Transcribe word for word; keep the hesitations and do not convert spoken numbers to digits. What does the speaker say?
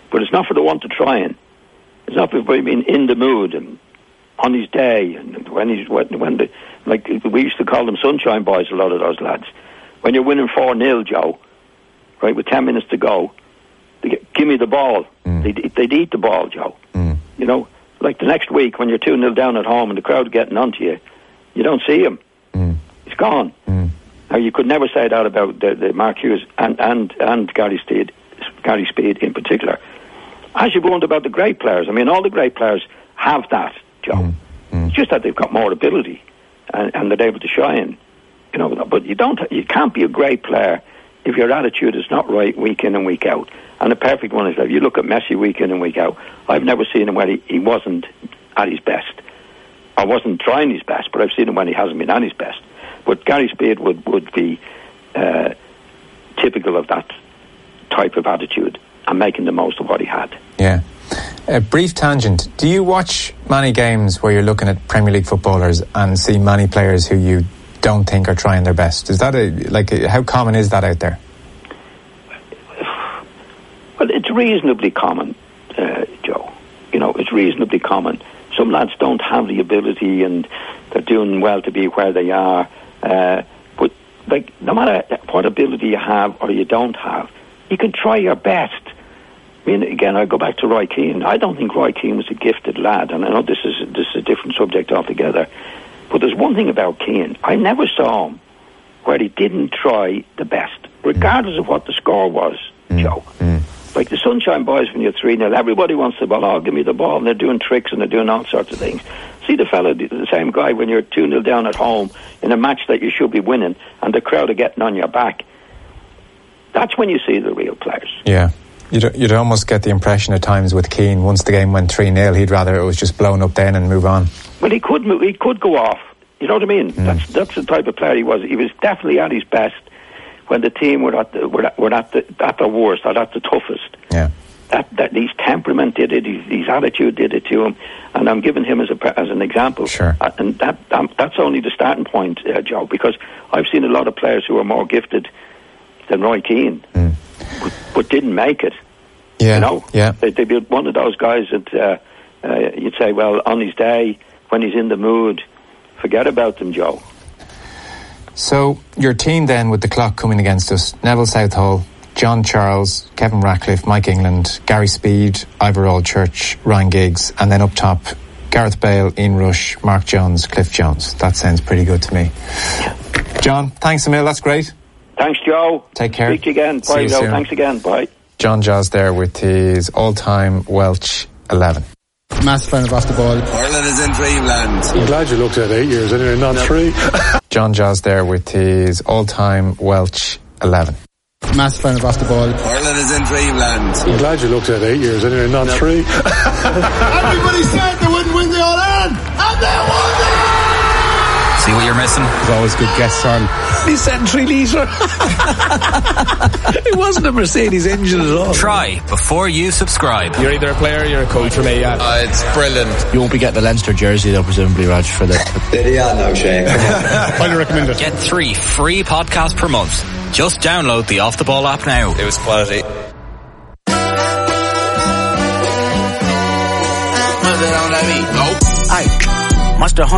but it's not for the one to try in. It's not for being in the mood and on his day, and when he's when, when the like we used to call them sunshine boys. A lot of those lads, when you're winning four nil, Joe, right, with ten minutes to go, they get, give me the ball. Mm. They'd, they'd eat the ball, Joe. Mm. You know, like the next week when you're two nil down at home and the crowd getting onto you, you don't see him. Mm. He's gone. Mm. Now you could never say that about the, the Mark Hughes and and and Gary Speed, Gary Speed in particular. As you wonder about the great players, I mean, all the great players have that, Joe. Mm. Mm. It's just that they've got more ability and, and they're able to shine, you know. But you don't, you can't be a great player if your attitude is not right week in and week out. And the perfect one is that if you look at Messi week in and week out, I've never seen him when he, he wasn't at his best. I wasn't trying his best, but I've seen him when he hasn't been at his best. But Gary Speed would would be uh, typical of that type of attitude and making the most of what he had. Yeah. A brief tangent. Do you watch many games where you're looking at Premier League footballers and see many players who you don't think are trying their best? Is that a, like, how common is that out there? Well, it's reasonably common, uh, Joe. You know, it's reasonably common. Some lads don't have the ability and they're doing well to be where they are. Uh, but, like, no matter what ability you have or you don't have, you can try your best. I mean, again, I go back to Roy Keane. I don't think Roy Keane was a gifted lad, and I know this is this is a different subject altogether. But there's one thing about Keane. I never saw him where he didn't try the best, regardless mm. of what the score was, mm. Joe. Mm. Like the Sunshine Boys when you're three nil, everybody wants the ball. Oh, give me the ball. And they're doing tricks and they're doing all sorts of things. See the fella, the same guy, when you're two nil down at home in a match that you should be winning and the crowd are getting on your back. That's when you see the real players. Yeah. You'd, you'd almost get the impression at times with Keane, once the game went three nil, he'd rather it was just blown up then and move on. Well, he could move, he could go off. You know what I mean? Mm. That's that's the type of player he was. He was definitely at his best when the team were at the, were at, were at the at the worst, or at the toughest. Yeah. That that his temperament did it, his, his attitude did it to him, and I'm giving him as a as an example. Sure. Uh, and that um, that's only the starting point, uh, Joe, because I've seen a lot of players who are more gifted than Roy Keane, mm. but, but didn't make it. Yeah. You know, yeah. They, they'd be one of those guys that uh, uh, you'd say, well, on his day, when he's in the mood, forget about them, Joe. So, your team then, with the clock coming against us, Neville Southall, John Charles, Kevin Ratcliffe, Mike England, Gary Speed, Ivor Allchurch, Ryan Giggs, and then up top, Gareth Bale, Ian Rush, Mark Jones, Cliff Jones. That sounds pretty good to me. John, thanks a mil, that's great. Thanks, Joe. Take care. Speak to you again. Bye, Joe. Soon. Thanks again. Bye. John Jaws there with his all-time Welsh eleven. Massive fan of off the ball. Ireland is in dreamland. I'm glad you looked at eight years anyway, not no. three. John Jaws there with his all-time Welsh eleven. Massive fan of off the ball. Ireland is in dreamland. I'm glad you looked at eight years anyway, not no. three. Everybody said they wouldn't win the All-Ireland, and they won it! See what you're missing? There's always good guests on. He said three litre. It wasn't a Mercedes engine at all. Try before you subscribe. You're either a player or you're a coach for me, yeah. Uh, it's brilliant. You won't be getting the Leinster jersey though, presumably, Raj, for the... Yeah, no, Shane. Highly recommend it. Get three free podcasts per month. Just download the Off The Ball app now. It was quality. Aye. Master